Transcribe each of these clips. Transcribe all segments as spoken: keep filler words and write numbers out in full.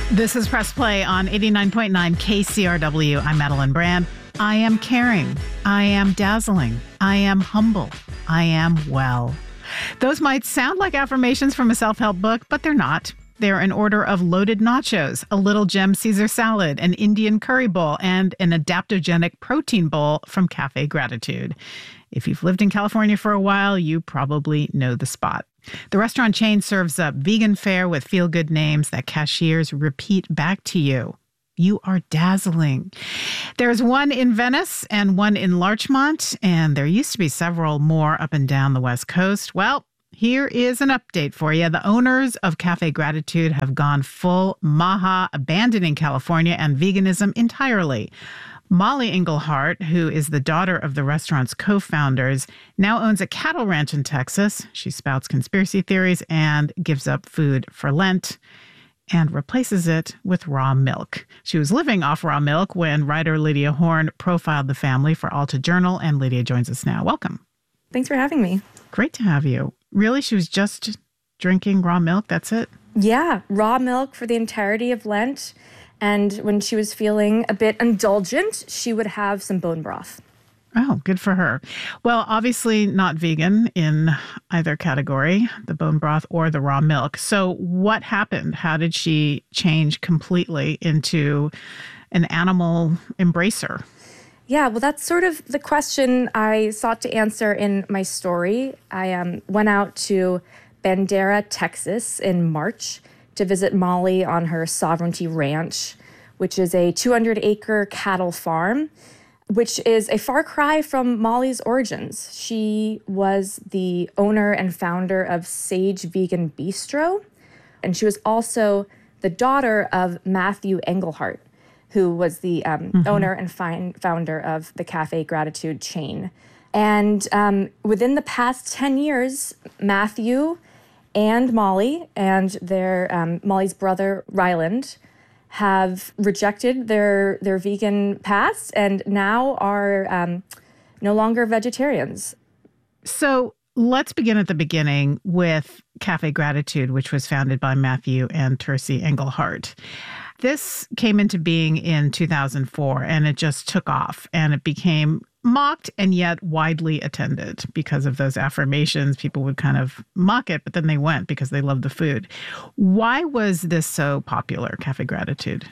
This is Press Play on eighty-nine point nine K C R W. I'm Madeline Brand. I am caring. I am dazzling. I am humble. I am well. Those might sound like affirmations from a self-help book, but they're not. They're in order of loaded nachos, a Little Gem Caesar salad, an Indian curry bowl, and an adaptogenic protein bowl from Cafe Gratitude. If you've lived in California for a while, you probably know the spot. The restaurant chain serves up vegan fare with feel-good names that cashiers repeat back to you. You are dazzling. There's one in Venice and one in Larchmont, and there used to be several more up and down the West Coast. Well, here is an update for you. The owners of Cafe Gratitude have gone full Maha, abandoning California and veganism entirely. Molly Englehart, who is the daughter of the restaurant's co-founders, now owns a cattle ranch in Texas. She spouts conspiracy theories and gives up food for Lent and replaces it with raw milk. She was living off raw milk when writer Lydia Horn profiled the family for Alta Journal, and Lydia joins us now. Welcome. Thanks for having me. Great to have you. Really? She was just drinking raw milk? That's it? Yeah, raw milk for the entirety of Lent. And when she was feeling a bit indulgent, she would have some bone broth. Oh, good for her. Well, obviously not vegan in either category, the bone broth or the raw milk. So what happened? How did she change completely into an animal embracer? Yeah, well, that's sort of the question I sought to answer in my story. I um, went out to Bandera, Texas in March to visit Molly on her Sovereignty Ranch, which is a two hundred acre cattle farm, which is a far cry from Molly's origins. She was the owner and founder of Sage Vegan Bistro, and she was also the daughter of Matthew Englehart, who was the um, mm-hmm. owner and fi- founder of the Cafe Gratitude chain. And um, within the past ten years, Matthew and Molly and their um, Molly's brother, Ryland, have rejected their their vegan past and now are um, no longer vegetarians. So let's begin at the beginning with Cafe Gratitude, which was founded by Matthew and Tercy Englehart. This came into being in two thousand four, and it just took off, and it became mocked and yet widely attended because of those affirmations. People would kind of mock it, but then they went because they loved the food. Why was this so popular, Cafe Gratitude?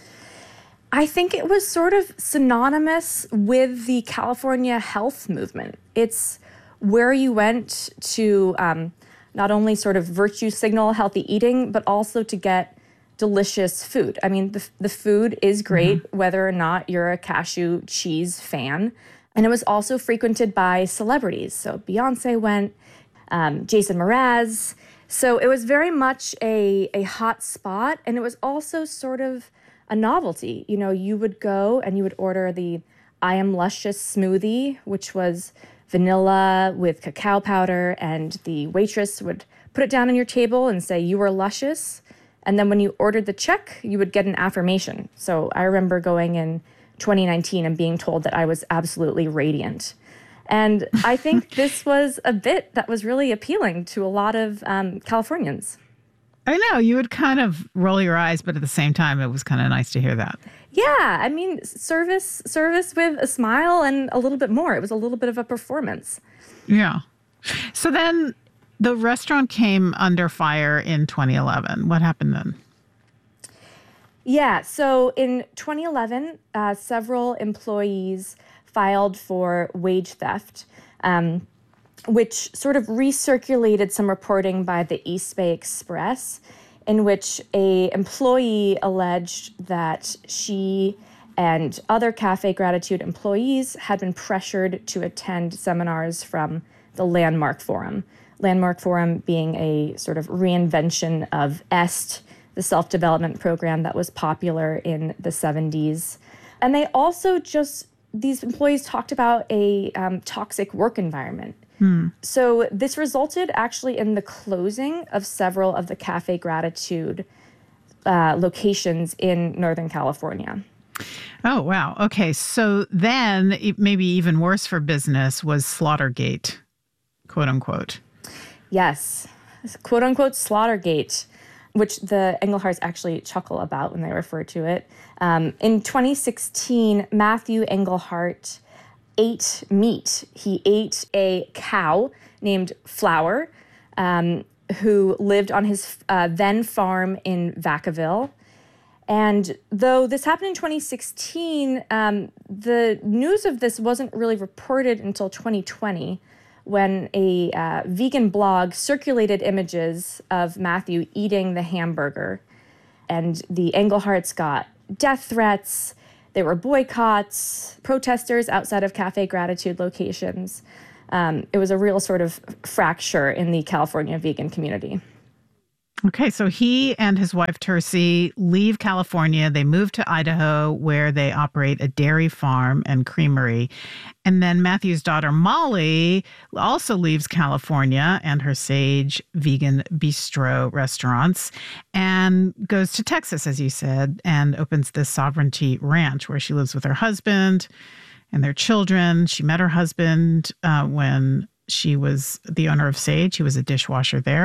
I think it was sort of synonymous with the California health movement. It's where you went to um, not only sort of virtue signal healthy eating, but also to get delicious food. I mean, the, the food is great, mm-hmm. whether or not you're a cashew cheese fan. And it was also frequented by celebrities. So Beyonce went, um, Jason Mraz. So it was very much a, a hot spot. And it was also sort of a novelty. You know, you would go and you would order the I Am Luscious smoothie, which was vanilla with cacao powder. And the waitress would put it down on your table and say, you are luscious. And then when you ordered the check, you would get an affirmation. So I remember going in twenty nineteen and being told that I was absolutely radiant. And I think this was a bit that was really appealing to a lot of um, Californians. I know, you would kind of roll your eyes, but at the same time, it was kind of nice to hear that. Yeah, I mean, service, service with a smile and a little bit more. It was a little bit of a performance. Yeah. So then the restaurant came under fire in twenty eleven. What happened then? Yeah, so in twenty eleven, uh, several employees filed for wage theft, um, which sort of recirculated some reporting by the East Bay Express, in which a employee alleged that she and other Cafe Gratitude employees had been pressured to attend seminars from the Landmark Forum. Landmark Forum being a sort of reinvention of EST, the self-development program that was popular in the seventies. And they also just, these employees talked about a um, toxic work environment. Hmm. So this resulted actually in the closing of several of the Cafe Gratitude uh, locations in Northern California. Oh, wow. Okay. So then maybe even worse for business was Slaughtergate, quote unquote. Yes. Quote unquote Slaughtergate. which the Engleharts actually chuckle about when they refer to it. Um, in twenty sixteen, Matthew Englehart ate meat. He ate a cow named Flower, um, who lived on his uh, then farm in Vacaville. And though this happened in twenty sixteen, um, the news of this wasn't really reported until twenty twenty, when a uh, vegan blog circulated images of Matthew eating the hamburger. And the Engleharts got death threats. There were boycotts, protesters outside of Cafe Gratitude locations. Um, it was a real sort of fracture in the California vegan community. Okay, so he and his wife Tercy leave California. They move to Idaho, where they operate a dairy farm and creamery. And then Matthew's daughter Molly also leaves California and her Sage vegan bistro restaurants and goes to Texas, as you said, and opens the Sovereignty Ranch, where she lives with her husband and their children. She met her husband uh, when she was the owner of Sage. He was a dishwasher there.